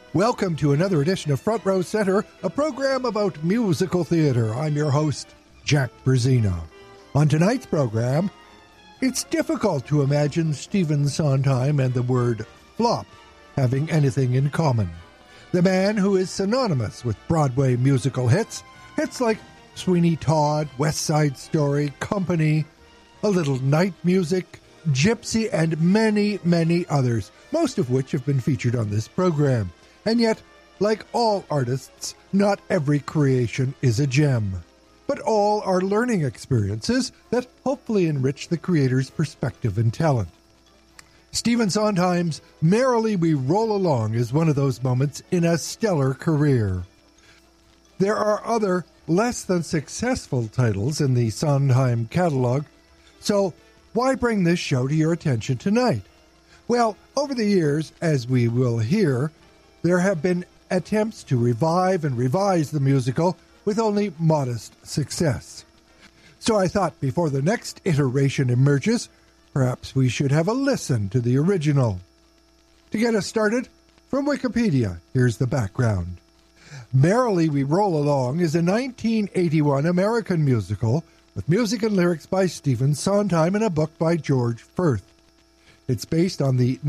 Welcome to another edition of Front Row Center, a program about musical theater. I'm your host, Jack Brzezina. On tonight's program, it's difficult to imagine Stephen Sondheim and the word flop having anything in common. The man who is synonymous with Broadway musical hits like Sweeney Todd, West Side Story, Company, A Little Night Music, Gypsy, and many, many others, most of which have been featured on this program. And yet, like all artists, not every creation is a gem. But all are learning experiences that hopefully enrich the creator's perspective and talent. Stephen Sondheim's Merrily We Roll Along is one of those moments in a stellar career. There are other, less than successful titles in the Sondheim catalog, so why bring this show to your attention tonight? Well, over the years, as we will hear, there have been attempts to revive and revise the musical with only modest success. So I thought before the next iteration emerges, perhaps we should have a listen to the original. To get us started, from Wikipedia, here's the background. Merrily We Roll Along is a 1981 American musical with music and lyrics by Stephen Sondheim and a book by George Furth. It's based on the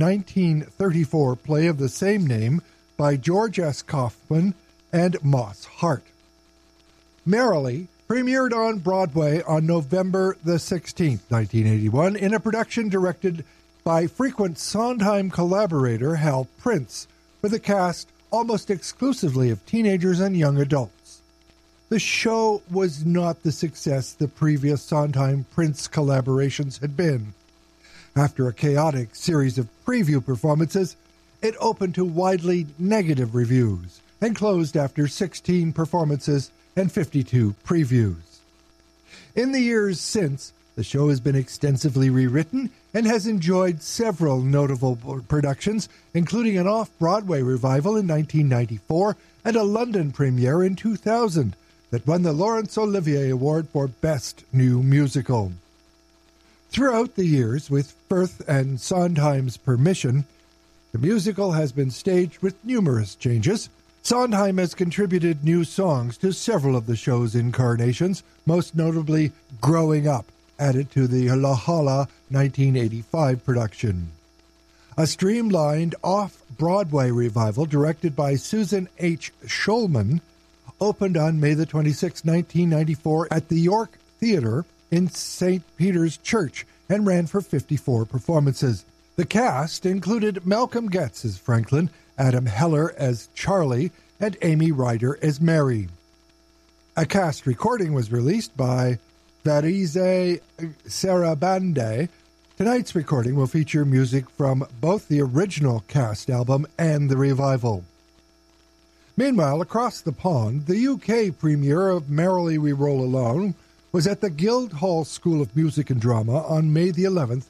1934 play of the same name by George S. Kaufman and Moss Hart. Merrily premiered on Broadway on November the 16th, 1981, in a production directed by frequent Sondheim collaborator Hal Prince, with a cast almost exclusively of teenagers and young adults. The show was not the success the previous Sondheim-Prince collaborations had been. After a chaotic series of preview performances, it opened to widely negative reviews and closed after 16 performances and 52 previews. In the years since, the show has been extensively rewritten and has enjoyed several notable productions, including an off-Broadway revival in 1994 and a London premiere in 2000 that won the Laurence Olivier Award for Best New Musical. Throughout the years, with Furth and Sondheim's permission, the musical has been staged with numerous changes. Sondheim has contributed new songs to several of the show's incarnations, most notably Growing Up, added to the La Hala 1985 production. A streamlined off-Broadway revival directed by Susan H. Schulman opened on May the 26th, 1994 at the York Theatre in St. Peter's Church and ran for 54 performances. The cast included Malcolm Getz as Franklin, Adam Heller as Charlie, and Amy Ryder as Mary. A cast recording was released by Varise Sarabande. Tonight's recording will feature music from both the original cast album and the revival. Meanwhile, across the pond, the UK premiere of Merrily We Roll Along was at the Guildhall School of Music and Drama on May the 11th,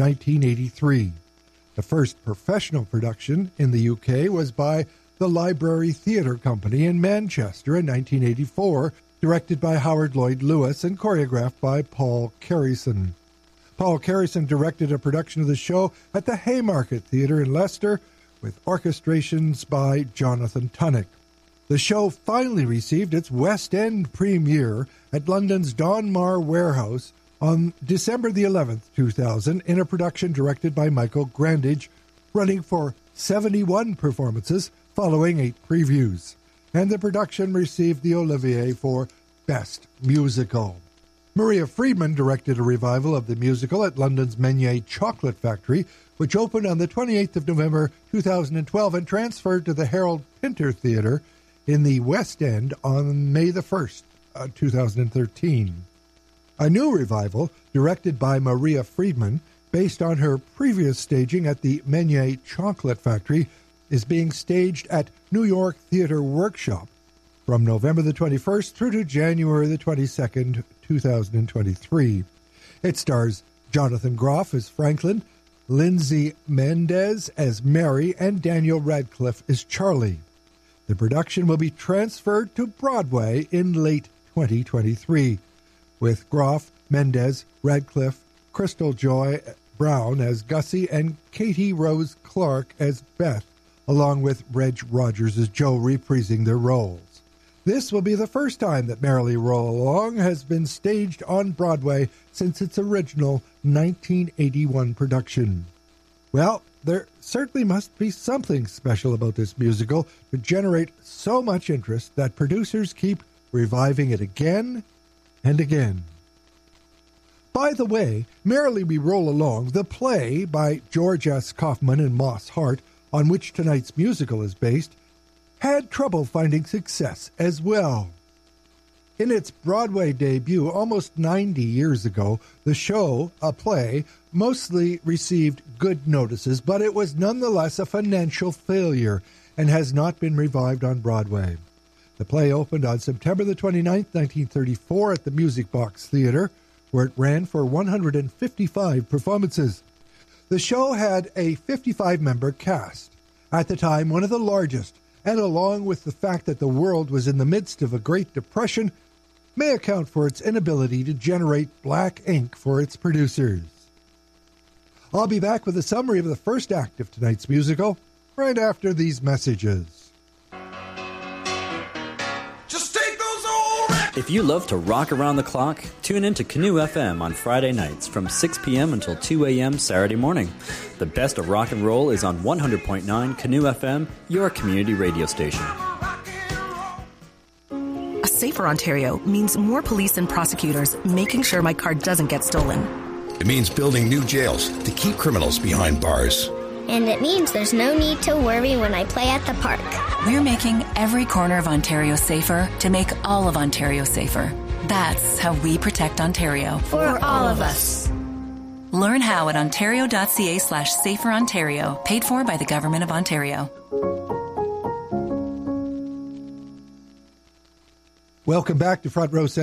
1983. The first professional production in the UK was by the Library Theatre Company in Manchester in 1984, directed by Howard Lloyd Lewis and choreographed by Paul Careyson. Paul Careyson directed a production of the show at the Haymarket Theatre in Leicester, with orchestrations by Jonathan Tunnock. The show finally received its West End premiere at London's Donmar Warehouse on December the 11th, 2000, in a production directed by Michael Grandage, running for 71 performances following 8 previews. And the production received the Olivier for Best Musical. Maria Friedman directed a revival of the musical at London's Menier Chocolate Factory, which opened on the 28th of November 2012 and transferred to the Harold Pinter Theatre in the West End on May the 1st, 2013. A new revival, directed by Maria Friedman, based on her previous staging at the Menier Chocolate Factory, is being staged at New York Theatre Workshop from November the 21st through to January the 22nd, 2023. It stars Jonathan Groff as Franklin, Lindsay Mendez as Mary, and Daniel Radcliffe as Charlie. The production will be transferred to Broadway in late 2023, with Groff, Mendez, Radcliffe, Crystal Joy Brown as Gussie, and Katie Rose Clark as Beth, along with Reg Rogers as Joe reprising their roles. This will be the first time that Merrily Roll Along has been staged on Broadway since its original 1981 production. Well, there certainly must be something special about this musical to generate so much interest that producers keep reviving it again and again. By the way, Merrily We Roll Along, the play by George S. Kaufman and Moss Hart, on which tonight's musical is based, had trouble finding success as well. In its Broadway debut almost 90 years ago, the show, a play, mostly received good notices, but it was nonetheless a financial failure and has not been revived on Broadway. The play opened on September the 29th, 1934 at the Music Box Theatre, where it ran for 155 performances. The show had a 55-member cast, at the time one of the largest, and along with the fact that the world was in the midst of a Great Depression, may account for its inability to generate black ink for its producers. I'll be back with a summary of the first act of tonight's musical right after these messages. Just take those old records. If you love to rock around the clock, tune in to Canoe FM on Friday nights from 6 p.m. until 2 a.m. Saturday morning. The best of rock and roll is on 100.9 Canoe FM, your community radio station. A safer Ontario means more police and prosecutors making sure my car doesn't get stolen. It means building new jails to keep criminals behind bars. And it means there's no need to worry when I play at the park. We're making every corner of Ontario safer to make all of Ontario safer. That's how we protect Ontario. For all of us. Learn how at ontario.ca/saferontario, paid for by the Government of Ontario. Welcome back to Front Row